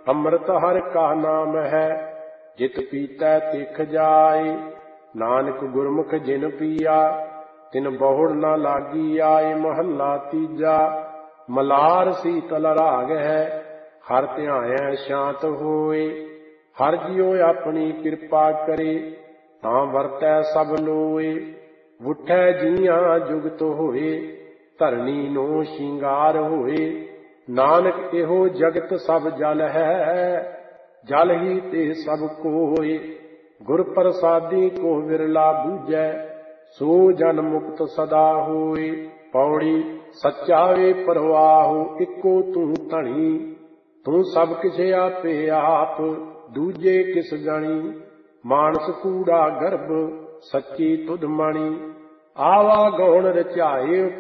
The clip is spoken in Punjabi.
ਅੰਮ੍ਰਿਤ ਹਰਿ ਕਾ ਨਾਮ ਹੈ, ਜਿਤ ਪੀਤੈ ਤਿਖ ਜਾਏ। ਨਾਨਕ ਗੁਰਮੁਖ ਜਿਨ ਪੀਆ, ਤਿਨ ਬਹੁੜ ਨਾ ਲਾਗੀ ਆਏ। ਮਹੱਲਾ ਤੀਜਾ। ਮਲਾਰ ਸੀਤਲ ਰਾਗ ਹੈ, ਹਰ ਧਿਆਇਐ ਸ਼ਾਂਤ ਹੋਏ। ਹਰ ਜਿਉ ਆਪਣੀ ਕਿਰਪਾ ਕਰੇ, ਤਾਂ ਵਰਤੈ ਸਭ ਲੋਏ। ਉਠੈ ਜੀਆਂ ਜੁਗਤ ਹੋਏ, ਧਰਣੀ ਨੂੰ ਸ਼ਿੰਗਾਰ ਹੋਏ। ਨਾਨਕ ਇਹੋ ਜਗਤ ਸਭ ਜਲ ਹੈ, ਜਲ ਹੀ ਤੇ ਸਭ ਕੋਏ। ਗੁਰ ਪ੍ਰਸਾਦੀ ਕੋ ਵਿਰਲਾ ਬੂਝੈ, ਸੋ ਜਨ ਮੁਕਤ ਸਦਾ ਹੋਏ। ਪੌੜੀ। ਸੱਚਾ ਵੇ ਪਰਵਾਹੋ, ਇੱਕੋ ਤੂੰ ਧਣੀ। ਤੂੰ ਸਭ ਕਿਛ ਆਪੇ ਆਪ, ਦੂਜੇ ਕਿਸ ਗਣੀ। ਮਾਨਸ ਕੂੜਾ ਗਰਭ, ਸੱਚੀ ਤੁਧ ਮਣੀ। ਆਵਾ ਗੌਣ ਰਚਾਏ